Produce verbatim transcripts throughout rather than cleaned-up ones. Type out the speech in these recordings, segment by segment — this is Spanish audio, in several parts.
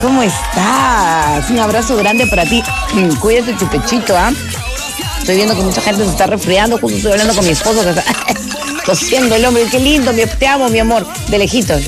¿Cómo estás? Un abrazo grande para ti. Cuídate tu pechito, ¿ah? ¿eh? Estoy viendo que mucha gente se está resfriando. Justo estoy hablando con mi esposo que está tosiendo el hombre. Qué lindo, te amo, mi amor. De lejitos.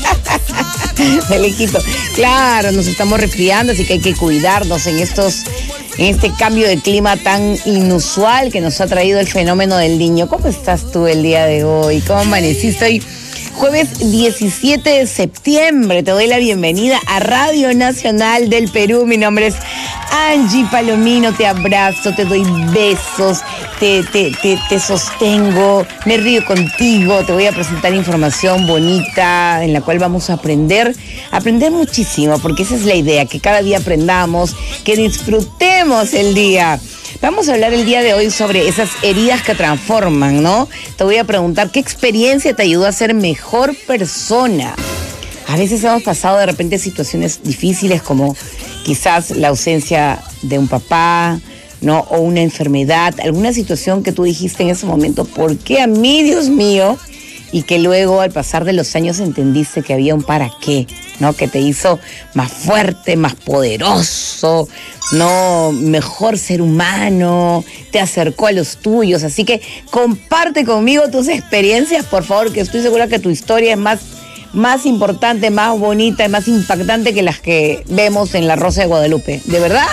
De lejitos. Claro, nos estamos resfriando, así que hay que cuidarnos en estos, en este cambio de clima tan inusual que nos ha traído el fenómeno del Niño. ¿Cómo estás tú el día de hoy? ¿Cómo amaneciste hoy? Jueves diecisiete de septiembre, te doy la bienvenida a Radio Nacional del Perú. Mi nombre es Angie Palomino, te abrazo, te doy besos, te, te, te, te sostengo, me río contigo, te voy a presentar información bonita en la cual vamos a aprender, aprender muchísimo, porque esa es la idea, que cada día aprendamos, que disfrutemos el día. Vamos a hablar el día de hoy sobre esas heridas que transforman, ¿no? Te voy a preguntar, ¿qué experiencia te ayudó a ser mejor persona? A veces hemos pasado de repente situaciones difíciles como quizás la ausencia de un papá, ¿no? O una enfermedad, alguna situación que tú dijiste en ese momento, ¿por qué a mí, Dios mío? Y que luego al pasar de los años entendiste que había un para qué, ¿no? Que te hizo más fuerte, más poderoso, ¿no? Mejor ser humano, te acercó a los tuyos. Así que comparte conmigo tus experiencias, por favor, que estoy segura que tu historia es más, más importante, más bonita y más impactante que las que vemos en La Rosa de Guadalupe. ¿De verdad?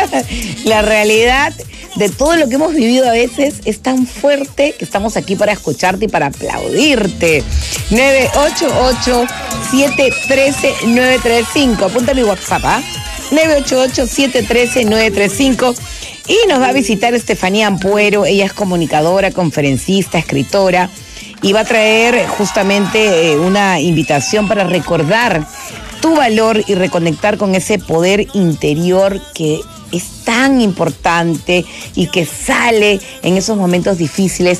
La realidad de todo lo que hemos vivido a veces es tan fuerte que estamos aquí para escucharte y para aplaudirte. nueve ocho ocho, siete uno tres, nueve tres cinco. Apunta mi WhatsApp, ¿ah? ¿eh? nueve ocho ocho, siete uno tres, nueve tres cinco. Y nos va a visitar Estefanía Ampuero. Ella es comunicadora, conferencista, escritora. Y va a traer justamente eh, una invitación para recordar tu valor y reconectar con ese poder interior que es tan importante y que sale en esos momentos difíciles.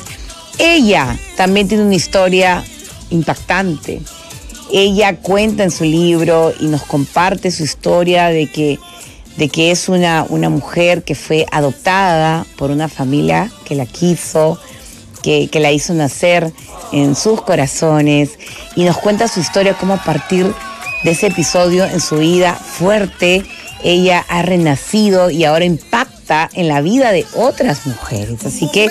Ella también tiene una historia impactante. Ella cuenta en su libro y nos comparte su historia de que, de que es una, una mujer que fue adoptada por una familia que la quiso, que, que la hizo nacer en sus corazones, y nos cuenta su historia, cómo a partir de ese episodio en su vida fuerte, ella ha renacido y ahora impacta en la vida de otras mujeres. Así que,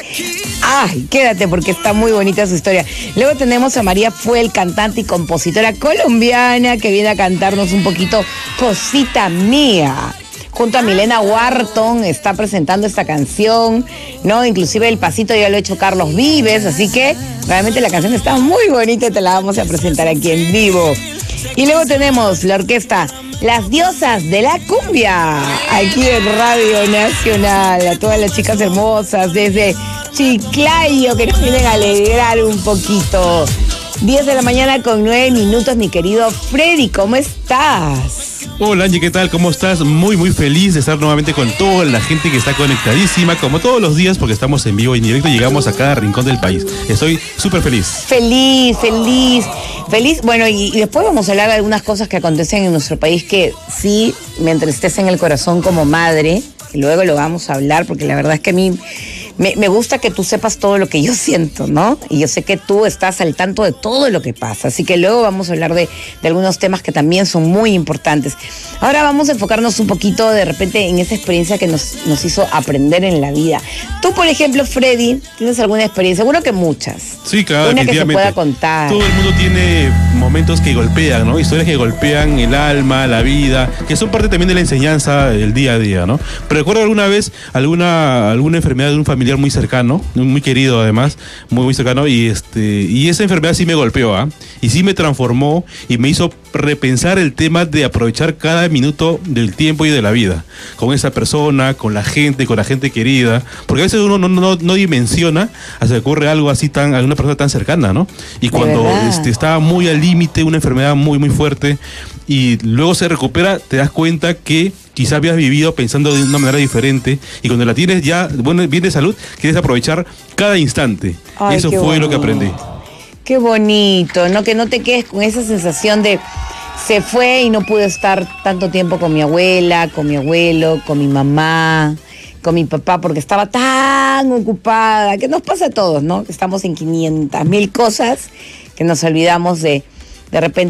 ay, quédate porque está muy bonita su historia. Luego tenemos a María Fuel, cantante y compositora colombiana, que viene a cantarnos un poquito Cosita Mía. Junto a Milena Wharton está presentando esta canción, ¿no? Inclusive el pasito ya lo ha hecho Carlos Vives, así que realmente la canción está muy bonita y te la vamos a presentar aquí en vivo. Y luego tenemos la orquesta Las Diosas de la Cumbia, aquí en Radio Nacional, a todas las chicas hermosas desde Chiclayo que nos vienen a alegrar un poquito. diez de la mañana con nueve minutos, mi querido Freddy, ¿cómo estás? Hola Angie, ¿qué tal? ¿Cómo estás? Muy, muy feliz de estar nuevamente con toda la gente que está conectadísima, como todos los días, porque estamos en vivo y en directo y llegamos a cada rincón del país. Estoy súper feliz. Feliz, feliz, feliz. Bueno, y, y después vamos a hablar de algunas cosas que acontecen en nuestro país que sí me entristecen el corazón como madre. Y luego lo vamos a hablar, porque la verdad es que a mí me, me gusta que tú sepas todo lo que yo siento, ¿no? Y yo sé que tú estás al tanto de todo lo que pasa. Así que luego vamos a hablar de, de algunos temas que también son muy importantes. Ahora vamos a enfocarnos un poquito de repente en esa experiencia que nos, nos hizo aprender en la vida. Tú, por ejemplo, Freddy, ¿tienes alguna experiencia? Seguro que muchas. Sí, claro, una que se pueda contar. Todo el mundo tiene momentos que golpean, ¿no? Historias que golpean el alma, la vida, que son parte también de la enseñanza del día a día, ¿no? Pero recuerdo alguna vez alguna, alguna enfermedad de un familiar muy cercano, muy querido además, muy, muy cercano, y este y esa enfermedad sí me golpeó, ¿ah? ¿eh? Y sí me transformó y me hizo repensar el tema de aprovechar cada minuto del tiempo y de la vida, con esa persona, con la gente, con la gente querida, porque a veces uno no, no, no dimensiona hasta que ocurre algo así tan, a una persona tan cercana, ¿no? Y cuando este, está muy al límite, una enfermedad muy, muy fuerte, y luego se recupera, te das cuenta que quizás habías vivido pensando de una manera diferente, y cuando la tienes ya bueno, bien de salud, quieres aprovechar cada instante. Ay, eso fue bonito. Lo que aprendí. Qué bonito, ¿no? Que no te quedes con esa sensación de se fue y no pude estar tanto tiempo con mi abuela, con mi abuelo, con mi mamá, con mi papá, porque estaba tan ocupada, que nos pasa a todos, ¿no? Que estamos en quinientas mil cosas, que nos olvidamos de, de repente,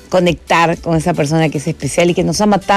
conectar con esa persona que es especial y que nos ama tanto.